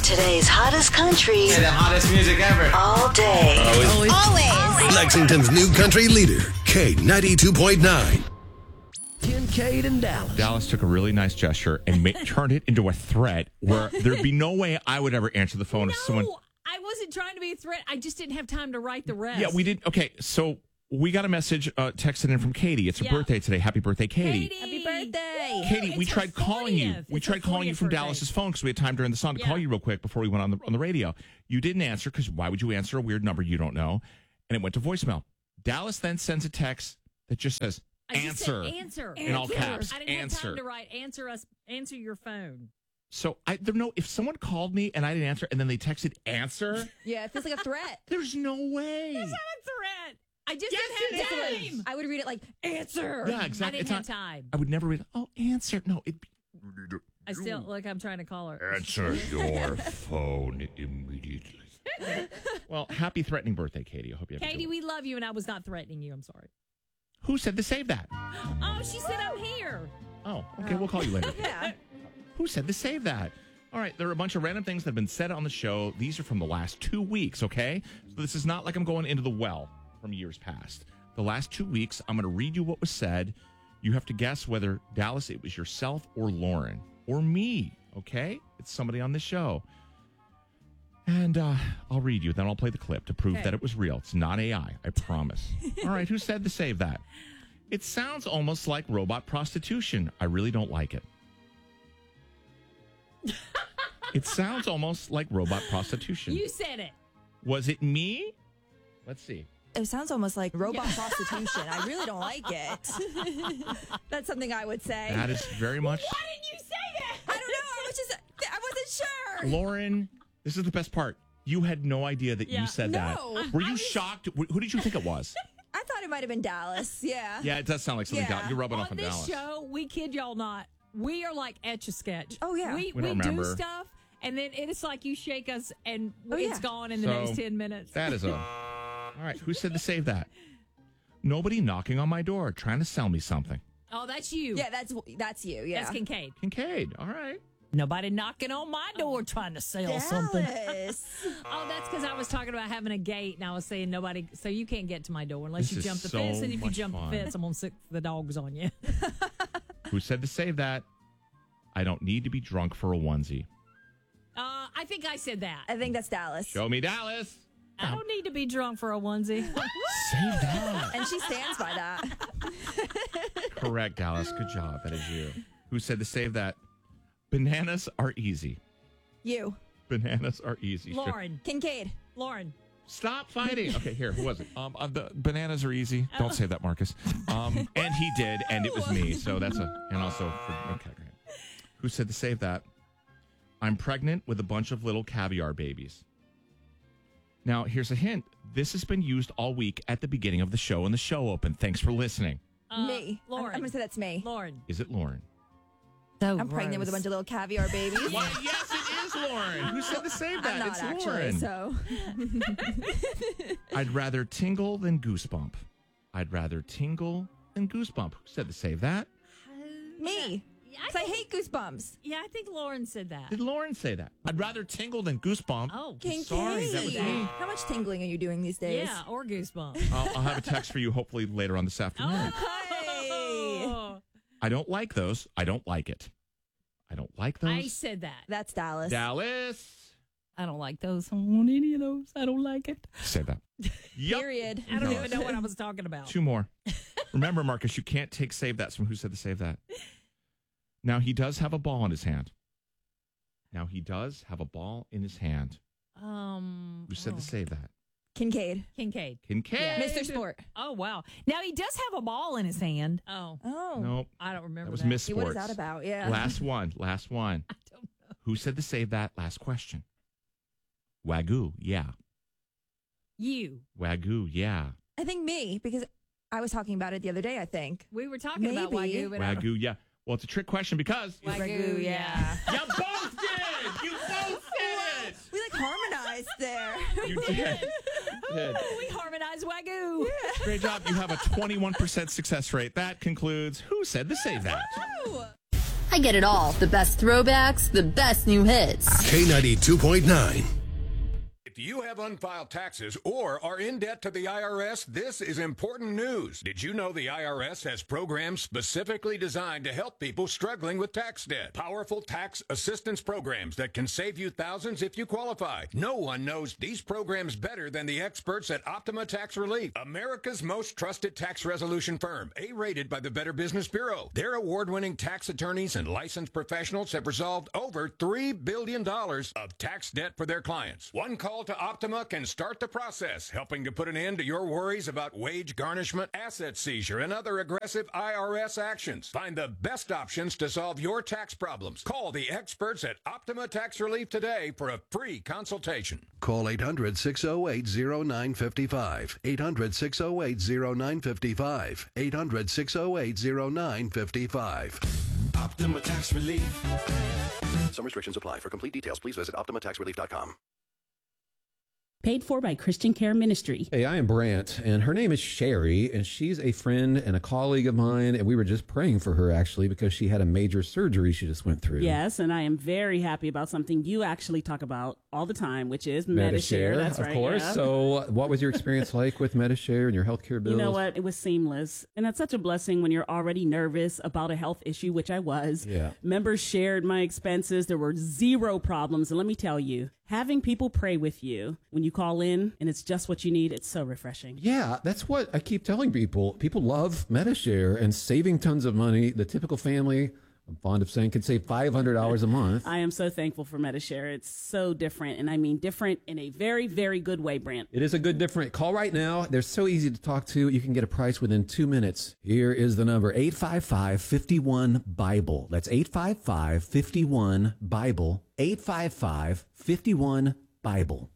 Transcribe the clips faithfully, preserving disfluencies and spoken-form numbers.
Today's hottest country. And the hottest music ever. All day. Always. Always. Lexington's new country leader, K ninety-two point nine. Kincaid and Dallas. Dallas took a really nice gesture and ma- turned it into a threat where there'd be no way I would ever answer the phone No, if someone. I wasn't trying to be a threat. I just didn't have time to write the rest. Yeah, we did. Okay, so we got a message uh, texted in from Katie. It's her Yeah. birthday today. Happy birthday, Katie. Katie. Happy birthday. Katie, It's we her tried calling you. fortieth. We It's tried her calling you fortieth from birthday. Dallas's phone because we had time during the song to Yeah. call you real quick before we went on the on the radio. You didn't answer because why would you answer a weird number you don't know? And it went to voicemail. Dallas then sends a text that just says I just said answer. answer. In all Answer. caps, I didn't answer. have time to write answer us. Answer your phone. So I don't know if someone called me and I didn't answer and then they texted answer. Yeah, it feels like a threat. There's no way. It's not a threat. I just Yes, didn't have it is. time. I would read it like, answer. Yeah, I exactly. didn't It's have not- time. I would never read. Oh, answer. No, it. I still look. I'm trying to call her. Answer your phone immediately. Well, happy threatening birthday, Katie. I hope you have a Katie, good we love you, and I was not threatening you. I'm sorry. one. Who said to save that? Oh, she said I'm here. Oh, okay. We'll call you later. Yeah. Who said to save that? All right, there are a bunch of random things that have been said on the show. These are from the last two weeks, okay? So this is not like I'm going into the well from years past. The last two weeks, I'm going to read you what was said. You have to guess whether, Dallas, it was yourself or Lauren or me, okay? It's somebody on the show. And uh, I'll read you, then I'll play the clip to prove Okay. that it was real. It's not A I, I promise. All right, who said to save that? It sounds almost like robot prostitution. I really don't like it. It sounds almost like robot prostitution. You said it. Was it me? Let's see. It sounds almost like robot prostitution. I really don't like it. That's something I would say. That is very much. Why didn't you say that? I don't know. I was just, I wasn't sure. Lauren, this is the best part. You had no idea that Yeah. you said No. that. Were you shocked? Wh- Who did you think it was? I thought it might have been Dallas. Yeah. Yeah, it does sound like something. Yeah. Dal- You're rubbing On off on this Dallas. show, we kid y'all not. We are like Etch a Sketch. Oh, yeah. We, We we, don't do remember. stuff, and then it's like you shake us, and Oh, it's yeah. gone in the So, next ten minutes. That is a. All right, who said to save that? Nobody knocking on my door trying to sell me something. Oh, that's you. Yeah, that's that's you. Yeah. That's Kincaid. Kincaid, all right. Nobody knocking on my door trying to sell something. Dallas. Oh, that's because I was talking about having a gate, and I was saying nobody, so you can't get to my door unless This you is jump the so fence. And if you much jump fun. the fence, I'm gonna sick the dogs on you. Who said to save that? I don't need to be drunk for a onesie. Uh, I think I said that. I think that's Dallas. Show me Dallas. I don't need to be drunk for a onesie. Save that. And she stands by that. Correct, Dallas. Good job. That is you. Who said to save that? Bananas are easy. You. Bananas are easy. Lauren. Kincaid. Lauren. Stop fighting. Okay, here. Who was it? Um, uh, the bananas are easy. Don't say that, Marcus. Um, and he did, and it was me. So that's a. And also, for, okay, great. Who said to save that? I'm pregnant with a bunch of little caviar babies. Now, here's a hint. This has been used all week at the beginning of the show, and the show opened. Thanks for listening. Uh, me. I'm, Lauren. I'm going to say that's me. Lauren. Is it Lauren? So I'm pregnant with a bunch of little caviar babies. Why, yes, it is Lauren. Who said to save that? I'm not it's actually, Lauren. so. I'd rather tingle than goosebump. I'd rather tingle than goosebump. Who said to save that? Me. Yeah, I Because I think- hate goosebumps. Yeah, I think Lauren said that. Did Lauren say that? I'd rather tingle than goosebump. Oh, Kincaid. Sorry, that was me. How much tingling are you doing these days? yeah, or goosebumps. I'll, I'll have a text for you hopefully later on this afternoon. Hey. Oh, I don't like those. I don't like it. I don't like those. I said that. That's Dallas. Dallas. I don't like those. I don't want any of those. I don't like it. Say that. Yup. Period. I don't No. even know what I was talking about. Two more. Remember, Marcus, you can't take save that from who said to save that. Now, he does have a ball in his hand. Now, he does have a ball in his hand. Um, Who said oh, to save that? Kincaid. Kincaid. Kincaid. Mister Sport. Oh, wow. Now, he does have a ball in his hand. Oh. Oh. Nope. I don't remember That was that. Miss Hey, Sports. what is that about? Yeah. Last one. Last one. I don't know. Who said to save that? Last question. Wagyu. Yeah. You. Wagyu. Yeah. I think me, because I was talking about it the other day, I think. We were talking about Maybe. Wagyu, but I don't- Wagyu. Yeah. Well, it's a trick question because Wagyu, yeah. you both did. You both did it. We like harmonized there. You did. did. we harmonized Wagyu. Great job. You have a twenty-one percent success rate. That concludes Who Said to Save That? I get it all. The best throwbacks, the best new hits. K ninety-two point nine. If you have unfiled taxes or are in debt to the I R S, this is important news. Did you know the I R S has programs specifically designed to help people struggling with tax debt? Powerful tax assistance programs that can save you thousands if you qualify. No one knows these programs better than the experts at Optima Tax Relief, America's most trusted tax resolution firm, A-rated by the Better Business Bureau. Their award-winning tax attorneys and licensed professionals have resolved over three billion dollars of tax debt for their clients. One call to Optima can start the process, helping to put an end to your worries about wage garnishment, asset seizure, and other aggressive I R S actions. Find the best options to solve your tax problems. Call the experts at Optima Tax Relief today for a free consultation. Call eight hundred, six oh eight, oh nine five five. eight hundred, six oh eight, oh nine five five. eight hundred, six oh eight, oh nine five five. Optima Tax Relief. Some restrictions apply. For complete details, please visit optima tax relief dot com. Paid for by Christian Care Ministry. Hey, I am Brant, and her name is Sherry, and she's a friend and a colleague of mine, and we were just praying for her, actually, because she had a major surgery she just went through. Yes, and I am very happy about something you actually talk about all the time, which is Medi-Share. That's of right, course. yeah. So what was your experience like with Medi-Share and your healthcare bills? You know what? It was seamless, and that's such a blessing when you're already nervous about a health issue, which I was. Yeah. Members shared my expenses. There were zero problems, and let me tell you, having people pray with you when you call in and it's just what you need, it's so refreshing. Yeah, that's what I keep telling people. People love Medi-Share and saving tons of money. The typical family, I'm fond of saying, can save five hundred dollars a month. I am so thankful for Medi-Share. It's so different, and I mean different in a very, very good way, Brant. It is a good different. Call right now. They're so easy to talk to. You can get a price within two minutes. Here is the number, eight five five, five one, BIBLE. That's eight five five, five one, BIBLE. eight five five, five one, BIBLE.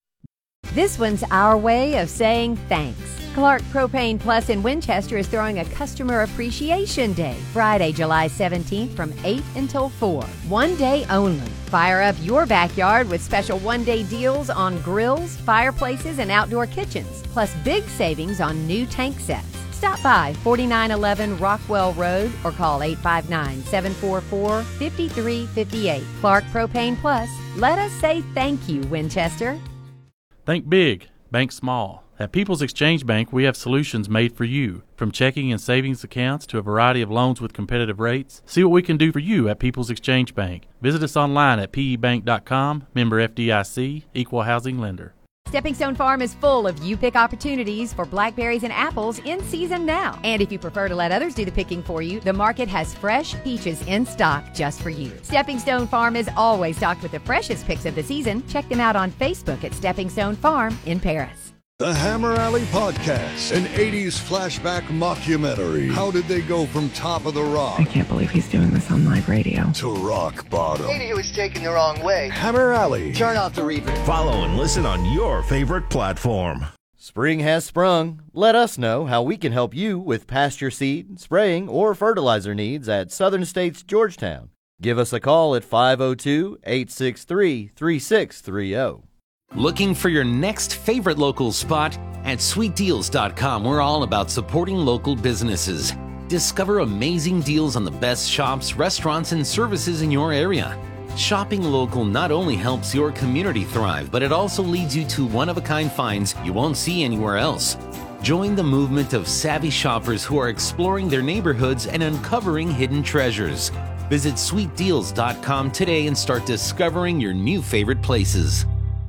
This one's our way of saying thanks. Clark Propane Plus in Winchester is throwing a Customer Appreciation Day, Friday, July seventeenth from eight until four. One day only. Fire up your backyard with special one-day deals on grills, fireplaces, and outdoor kitchens, plus big savings on new tank sets. Stop by forty-nine eleven Rockwell Road or call eight five nine, seven four four, five three five eight. Clark Propane Plus. Let us say thank you, Winchester. Think big, bank small. At People's Exchange Bank, we have solutions made for you. From checking and savings accounts to a variety of loans with competitive rates. See what we can do for you at People's Exchange Bank. Visit us online at P E bank dot com, member F D I C, equal housing lender. Stepping Stone Farm is full of you-pick opportunities for blackberries and apples in season now. And if you prefer to let others do the picking for you, the market has fresh peaches in stock just for you. Stepping Stone Farm is always stocked with the freshest picks of the season. Check them out on Facebook at Stepping Stone Farm in Paris. The Hammer Alley Podcast, an eighties flashback mockumentary. How did they go from Top of the Rock? I can't believe he's doing this on live radio. To rock bottom. Maybe he was taken the wrong way. Hammer Alley. Turn off the reverb. Follow and listen on your favorite platform. Spring has sprung. Let us know how we can help you with pasture seed, spraying, or fertilizer needs at Southern States Georgetown. Give us a call at five oh two, eight six three, three six three oh. Looking for your next favorite local spot? At sweet deals dot com, we're all about supporting local businesses. Discover amazing deals on the best shops, restaurants, and services in your area. Shopping local not only helps your community thrive, but it also leads you to one-of-a-kind finds you won't see anywhere else. Join the movement of savvy shoppers who are exploring their neighborhoods and uncovering hidden treasures. Visit sweet deals dot com today and start discovering your new favorite places.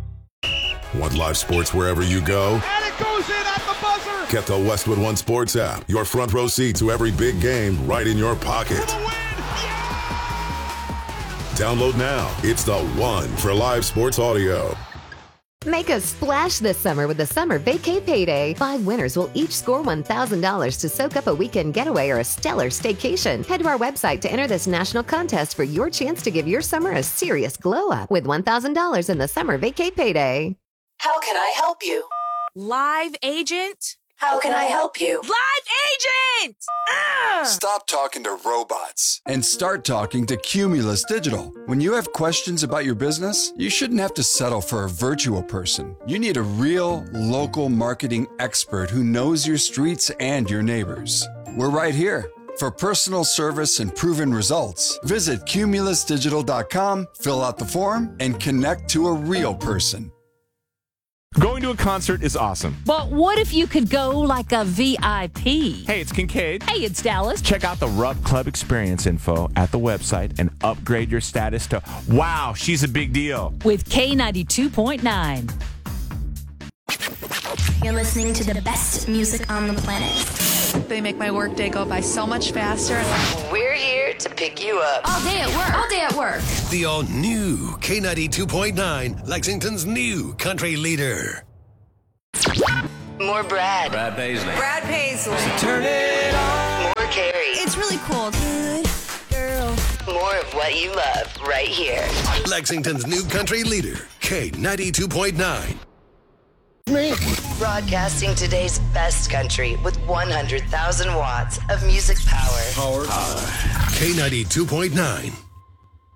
Want live sports wherever you go? And it goes in at the buzzer! Get the Westwood One Sports app. Your front row seat to every big game right in your pocket. For the win! Yeah! Download now. It's the one for live sports audio. Make a splash this summer with the Summer Vacay Payday. Five winners will each score one thousand dollars to soak up a weekend getaway or a stellar staycation. Head to our website to enter this national contest for your chance to give your summer a serious glow up with one thousand dollars in the Summer Vacay Payday. How can I help you? Live agent? How can I help you? Live agent! Ah! Stop talking to robots and start talking to Cumulus Digital. When you have questions about your business, you shouldn't have to settle for a virtual person. You need a real local marketing expert who knows your streets and your neighbors. We're right here. For personal service and proven results, visit cumulus digital dot com, fill out the form, and connect to a real person. Going to a concert is awesome. But what if you could go like a V I P? Hey, it's Kincaid. Hey, it's Dallas. Check out the Rupp Club experience info at the website and upgrade your status to, wow, she's a big deal. With K ninety-two point nine. You're listening to the best music on the planet. They make my workday go by so much faster. We're here to pick you up. All day at work. All day at work. The all-new K ninety-two point nine, Lexington's new country leader. More Brad. Brad Paisley. Brad Paisley. Turn it on. More Carrie. It's really cool. Good girl. More of what you love right here. Lexington's new country leader, K ninety-two point nine. Broadcasting today's best country with one hundred thousand watts of music power. Power. K ninety-two point nine.